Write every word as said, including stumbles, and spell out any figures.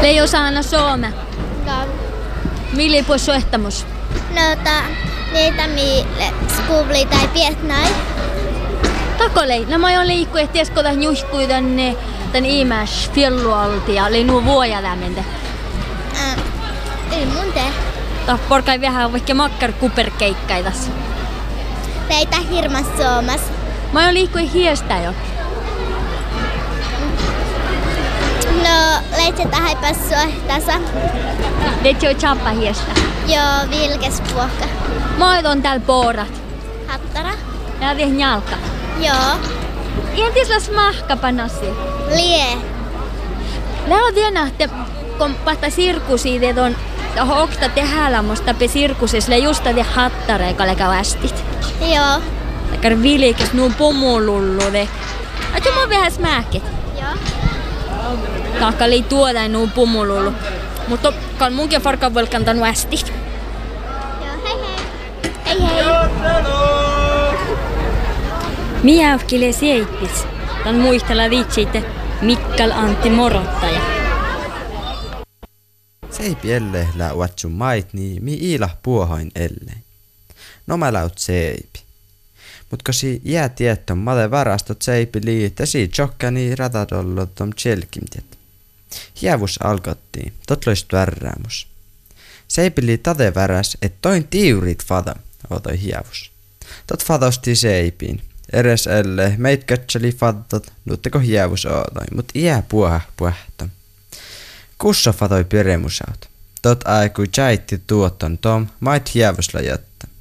Leijo saana soome. Ja. Mili pois soehtamus. No ta niitä mille skuvli tai pietnai. Takolei, nämä on liikku, että tiesko tämän juhkui tänne tän imäs fjällualti ja oli nuo vuoja lämmentä. Äh, ei mun tee. Tah porkai vähän vaikka makkar kuperkeikkaitas. Teitä hirmas soomas. Mä oon liikkui hiestä jo. No, leitse tahaipas suohtasa. Leitse on chappa hiestä. Joo, vilkes puokka. Mä oon täällä poorat. Hattara. Ja tih njalka. Joo. Entis las mahkapanassi. Lie. Lää on vielä nähtä, kun pahta sirkusiit on okta tehällä musta pe sirkusisle just te hattare eikä lekä västit. Joo. Lekar vilikes nuu pomulullude. Atu mä vähän smäkit. Joo. Taakka lii tuoda nuu pomulullu. Mutta kan munkin farkan velkantan västit. Joo, hei hei. Hei hei. Miävkile seippis. Tän muistella vitsiite Mikkal Antti Morottaja. Seipi elle lää uatsu mait nii mi iilah puohoin ellei. No mä läut seipi. Mut kosi jää tietton male varastot seipi liitä sii tjokkani ratadollot om tjelkimtiet. Hievus alkottiin, tot loist värräämus. Seipi lii tade väräs, et toin tiurit fada, otoi hievus. Tot fadosti seipiin. Eres elle meit katseli faddot, nuutteko hievus ootoi, mut iää puoha puhta. Kussa fadoi peremusaut. Tot aiku jaitti tuotton tom, mait hievusla jotta.